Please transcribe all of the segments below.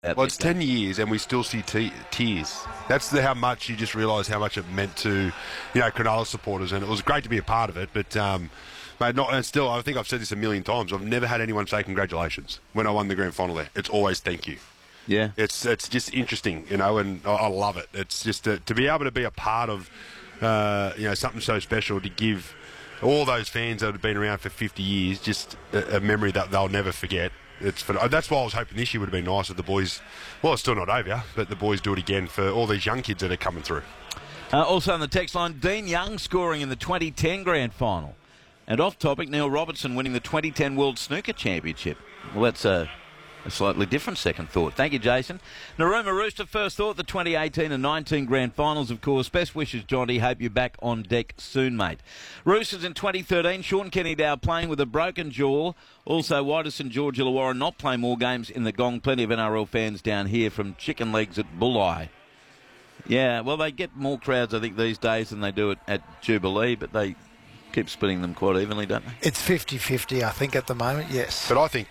Well, it's 10 years and we still see tears. That's how much you just realise how much it meant to, Cronulla supporters, and it was great to be a part of it. But, mate, and still, I think I've said this a million times. I've never had anyone say congratulations when I won the grand final there. It's always thank you. Yeah, it's just interesting, and I love it. It's just to be able to be a part of, something so special, to give all those fans that have been around for 50 years just a memory that they'll never forget. That's why I was hoping this year would have been nice if the boys, well, it's still not over, but the boys do it again for all these young kids that are coming through. Also on the text line, Dean Young scoring in the 2010 grand final. And off topic, Neil Robertson winning the 2010 World Snooker Championship. Well, that's a slightly different second thought. Thank you, Jason. Narooma Rooster, first thought, the 2018 and 19 grand finals, of course. Best wishes, Johnny. Hope you're back on deck soon, mate. Roosters in 2013, Sean Kenny-Dow playing with a broken jaw. Also, Whitus and George Illawarra not playing more games in the Gong. Plenty of NRL fans down here from Chicken Legs at Bulli. Yeah, well, they get more crowds, I think, these days than they do at Jubilee, but they keep splitting them quite evenly, don't they? It's 50-50, I think, at the moment, yes. But I think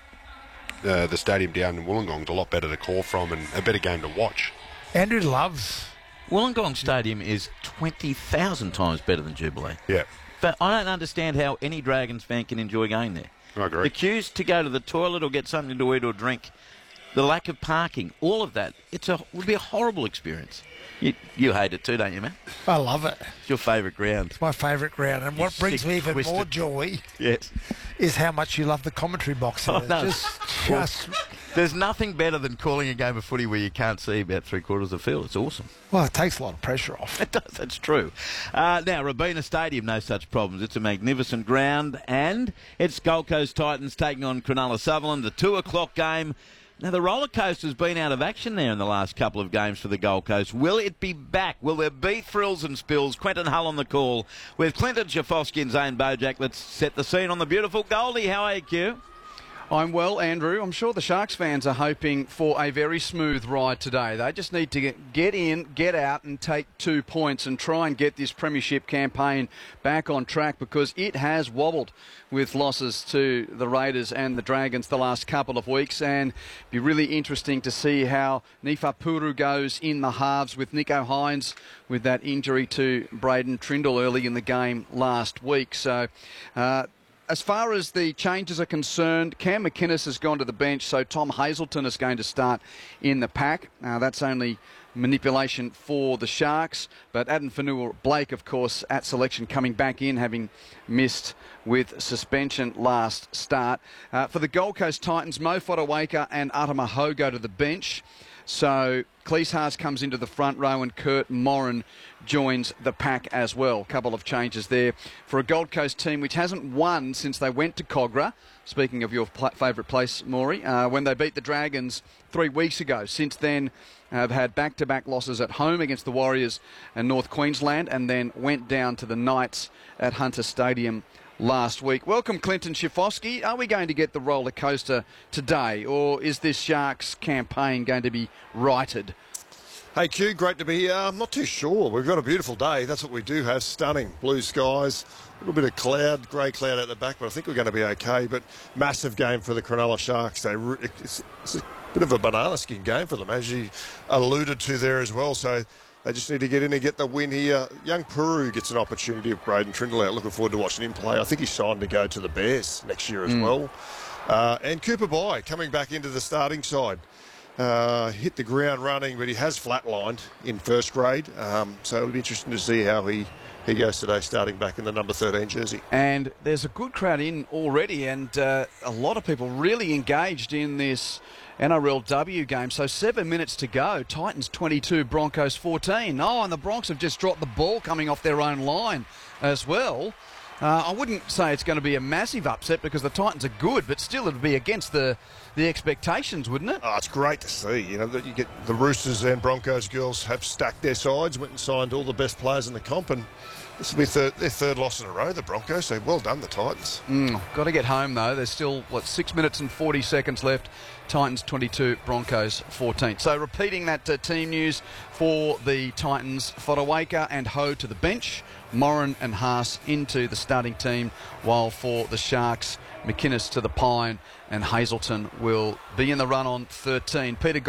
the stadium down in Wollongong's a lot better to call from and a better game to watch. Andrew loves... Wollongong Stadium is 20,000 times better than Jubilee. Yeah. But I don't understand how any Dragons fan can enjoy going there. I agree. The queues to go to the toilet or get something to eat or drink, the lack of parking, all of that, would be a horrible experience. You hate it too, don't you, man? I love it. It's your favourite ground. It's my favourite ground. And what brings me even more joy is how much you love the commentary box. Oh, no. Just... There's nothing better than calling a game of footy where you can't see about three-quarters of the field. It's awesome. Well, it takes a lot of pressure off. It does, that's true. Now, Robina Stadium, no such problems. It's a magnificent ground, and it's Gold Coast Titans taking on Cronulla Sutherland, the 2 o'clock game. Now, the roller coaster's been out of action there in the last couple of games for the Gold Coast. Will it be back? Will there be thrills and spills? Quentin Hull on the call with Clinton Schifosky and Zane Bojack. Let's set the scene on the beautiful Goldie. How are you, Q? I'm well, Andrew. I'm sure the Sharks fans are hoping for a very smooth ride today. They just need to get in, get out and take 2 points and try and get this premiership campaign back on track, because it has wobbled with losses to the Raiders and the Dragons the last couple of weeks, and it'll be really interesting to see how Nifa Puru goes in the halves with Nico Hines with that injury to Braden Trindle early in the game last week. So as far as the changes are concerned, Cam McInnes has gone to the bench, so Tom Hazelton is going to start in the pack. That's only manipulation for the Sharks, but Adam Fanua-Blake, of course, at selection, coming back in, having missed with suspension last start. For the Gold Coast Titans, Mo Fotuaika and Atama Ho go to the bench. So Cleese comes into the front row and Kurt Morin joins the pack as well. A couple of changes there for a Gold Coast team which hasn't won since they went to Cogra. Speaking of your favourite place, Maury, when they beat the Dragons 3 weeks ago. Since then, have had back-to-back losses at home against the Warriors and North Queensland, and then went down to the Knights at Hunter Stadium last week. Welcome, Clinton Schifosky. Are we going to get the roller coaster today, or is this Sharks campaign going to be righted? Hey Q, great to be here. I'm not too sure. We've got a beautiful day. That's what we do have. Stunning blue skies, a little bit of cloud, grey cloud at the back, but I think we're going to be okay. But massive game for the Cronulla Sharks. It's a bit of a banana skin game for them, as you alluded to there as well. So they just need to get in and get the win here. Young Puru gest an opportunity of Braden Trindle out. Looking forward to watching him play. I think he's signed to go to the Bears next year as well. And Cooper Bye coming back into the starting side. Hit the ground running, but he has flatlined in first grade. So it'll be interesting to see how he goes today, starting back in the number 13 jersey. And there's a good crowd in already, and a lot of people really engaged in this NRLW game. So 7 minutes to go. Titans 22, Broncos 14. Oh, and the Bronx have just dropped the ball coming off their own line as well. I wouldn't say it's going to be a massive upset because the Titans are good, but still it would be against the expectations, wouldn't it? Oh, it's great to see. You know, that you get the Roosters and Broncos girls have stacked their sides, went and signed all the best players in the comp, and this will be their third loss in a row, the Broncos. So well done, the Titans. Got to get home, though. There's still, 6 minutes and 40 seconds left. Titans 22, Broncos 14. So repeating that team news for the Titans, Fotuaika and Ho to the bench, Morin and Haas into the starting team, while for the Sharks, McInnes to the pine and Hazelton will be in the run on 13. Peter